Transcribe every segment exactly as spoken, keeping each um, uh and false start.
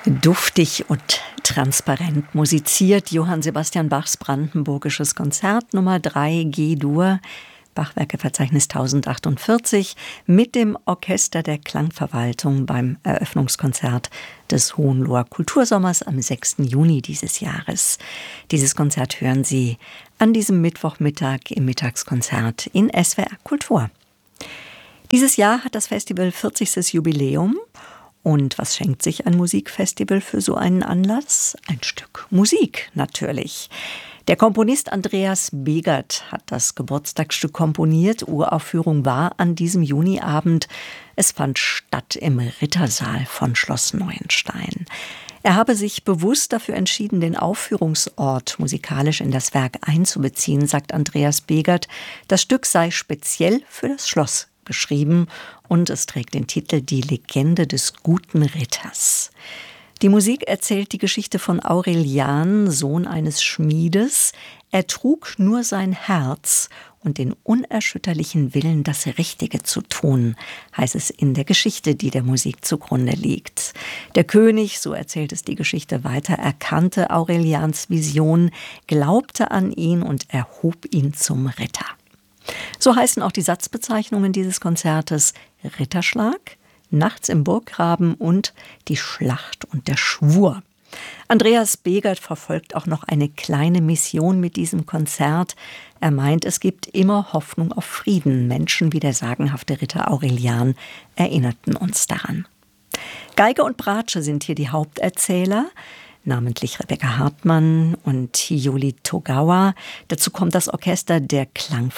Duftig und transparent musiziert Johann Sebastian Bachs brandenburgisches Konzert Nummer drei G-Dur, Bachwerkeverzeichnis tausendachundvierzig, mit dem Orchester der Klangverwaltung beim Eröffnungskonzert des Hohenloher Kultursommers am sechsten Juni dieses Jahres. Dieses Konzert hören Sie an diesem Mittwochmittag im Mittagskonzert in S W R Kultur. Dieses Jahr hat das Festival vierzigstes Jubiläum. Und was schenkt sich ein Musikfestival für so einen Anlass? Ein Stück Musik natürlich. Der Komponist Andreas Begert hat das Geburtstagsstück komponiert. Uraufführung war an diesem Juniabend. Es fand statt im Rittersaal von Schloss Neuenstein. Er habe sich bewusst dafür entschieden, den Aufführungsort musikalisch in das Werk einzubeziehen, sagt Andreas Begert. Das Stück sei speziell für das Schloss geschrieben und es trägt den Titel Die Legende des guten Ritters. Die Musik erzählt die Geschichte von Aurelian, Sohn eines Schmiedes. Er trug nur sein Herz und den unerschütterlichen Willen, das Richtige zu tun, heißt es in der Geschichte, die der Musik zugrunde liegt. Der König, so erzählt es die Geschichte weiter, erkannte Aurelians Vision, glaubte an ihn und erhob ihn zum Ritter. So heißen auch die Satzbezeichnungen dieses Konzertes: Ritterschlag, Nachts im Burggraben und die Schlacht und der Schwur. Andreas Begert verfolgt auch noch eine kleine Mission mit diesem Konzert. Er meint, es gibt immer Hoffnung auf Frieden. Menschen wie der sagenhafte Ritter Aurelian erinnerten uns daran. Geige und Bratsche sind hier die Haupterzähler, namentlich Rebecca Hartmann und Hiyori Togawa. Dazu kommt das Orchester der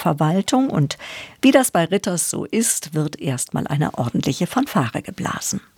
Klangverwaltung und wie das bei Ritters so ist, wird erstmal eine ordentliche Fanfare geblasen.